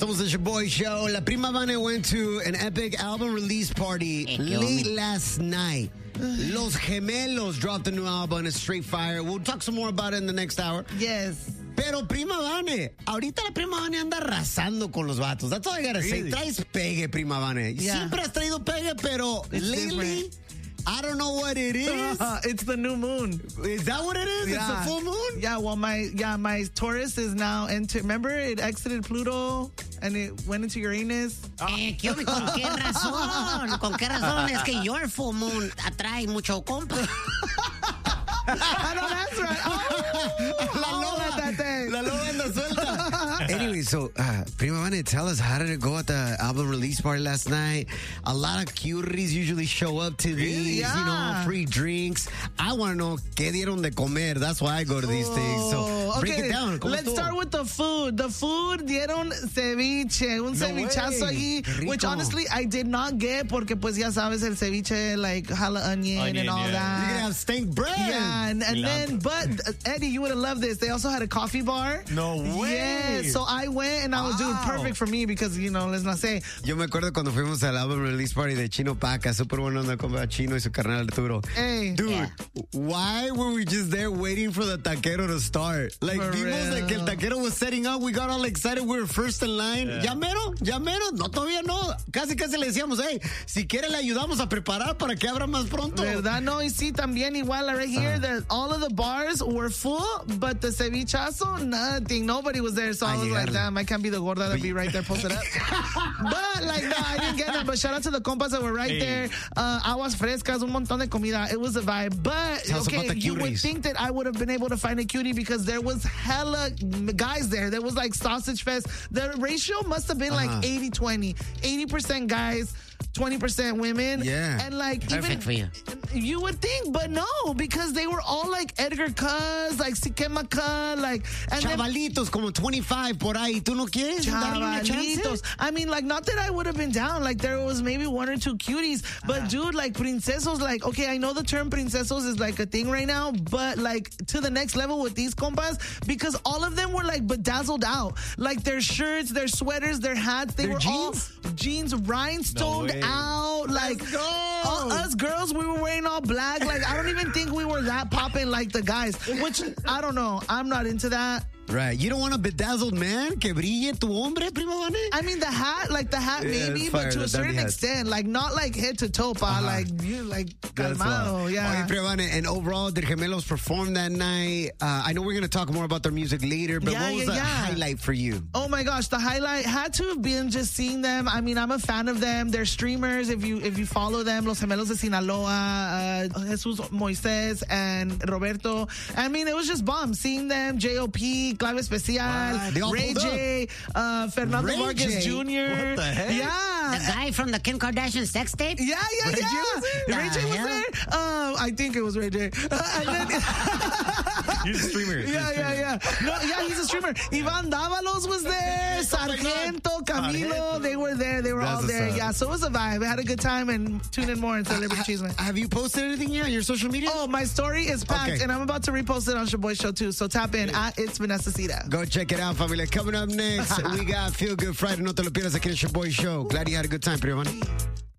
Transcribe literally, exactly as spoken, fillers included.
Estamos en your boy show. La Prima Vane went to an epic album release party late last night. Los Gemelos dropped a new album. It's straight fire. We'll talk some more about it in the next hour. Yes. Pero Prima Vane, ahorita la Prima Vane anda arrasando con los vatos. That's all I gotta say. Really? Traes pegue, Prima Vane. Yeah. Siempre has traído pegue, pero It's lately, different. I don't know what it is. Uh, it's the new moon. Is that what it is? Yeah. It's the full moon? Yeah, well, my yeah my Taurus is now enter. Remember, it exited Pluto and it went into Uranus. Eh, ¿qué, hombre? ¿Con qué razón? ¿Con qué razón? Es que your full moon atrae mucho compa. I know that's right. Oh, La loba, that thing. La loba anda suelta. Anyway, so, uh, Prima Vane, tell us, how did it go at the album release party last night? A lot of cuties usually show up to these, Really? Yeah. you know, free drinks. I want to know, ¿qué dieron de comer? That's why I go to these things. So, Oh, break okay, it down. ¿Cómo let's estuvo? start with the food. The food dieron ceviche, un No cevichazo way. allí, Qué rico. which honestly I did not get porque pues ya sabes el ceviche like jala onion, Onion, and all yeah. You're that. going to have stank bread. Yeah, and, and then, but uh, Eddie, you would have loved this. They also had a coffee bar. No way. Yeah, so I went and I was doing Wow. perfect for me because, you know, let's not say. Yo me acuerdo cuando fuimos al album release party de Chino Paca, súper bueno onda con Chino y su carnal Arturo. Hey. Dude, Yeah. why were we just there waiting for the taquero to start? Like, For vimos like real. el taquero was setting up, we got all excited, we were first in line. Ya mero, ya mero, no, todavía no. Casi, casi le decíamos, hey, si quiere le ayudamos a preparar para que abra más pronto. ¿Verdad? No, y sí, también igual right here, that all of the bars were full, but the cevichazo, nothing. Nobody was there. So A I was like, llegarle. damn, I can't be the gorda that be right there posted up. But, like, no, I didn't get that. But shout out to the compas that were right Hey. there. Uh, aguas frescas, un montón de comida. It was a vibe. But, Tell us okay, about the you would cuties. think that I would have been able to find a cutie because there was hella guys there. There was, like, sausage fest. The ratio must have been, Uh-huh. like, eighty twenty. eighty percent guys, twenty percent women. Yeah. And, like, Perfect even... for you. You would think, but no, because they were all like Edgar Cuz, like Siquema Cuz, like and then Chavalitos como twenty-five por ahí. ¿Tú no quieres darle una chance? Chavalitos. I mean, like, not that I would have been down. Like, there was maybe one or two cuties, but dude, like, princesos, like, okay, I know the term princesos is like a thing right now, but like to the next level with these compas because all of them were like bedazzled out, like their shirts, their sweaters, their hats, they Their were jeans? all jeans rhinestoned way. out, like go. all us girls, we were wearing all black. Like, I don't even think we were that popping like the guys, which I don't know. I'm not into that. Right. You don't want a bedazzled man que brille tu hombre, Prima Vane? I mean, the hat, like the hat, Yeah, maybe, it's but fire, to the a certain dandy hats. extent, like not like head to toe, pa, Uh-huh. like you, like That's calmado, wild. yeah. Okay, Prima Vane, and overall, did Gemelos perform that night? Uh, I know we're going to talk more about their music later, but Yeah, what was yeah, the yeah. highlight for you? Oh my gosh, the highlight had to have been just seeing them. I mean, I'm a fan of them. They're streamers. If you if you follow them, Los Gemelos de Sinaloa, uh, Jesus Moises and Roberto. I mean, it was just bomb seeing them. J O P, Clave Especial, Ah, they all Ray pulled up. J, uh, Fernando Ray Vargas J? Junior What the heck? Yeah. The guy from the Kim Kardashian sex tape? Yeah, yeah, Ray J yeah. was there? Ray J The was hell? there. Um, I think it was Ray J. Uh, and then, He's a streamer. He's a yeah, streamer. yeah, yeah. No, yeah, he's a streamer. Ivan Davalos was there. Sargento, Camilo, they were there. They were That's all what's there. up. Yeah, so it was a vibe. I had a good time and tune in more into Liberty Cheeseman. Have you posted anything yet on your social media? Oh, my story is packed, Okay. and I'm about to repost it on Shaboy Show too. So tap in at It's Vanessa Cita. Go check it out, familia. Coming up next, we got Feel Good Friday. No te lo pierdas aquí en your boy show. Glad you had a good time, Prima Vane.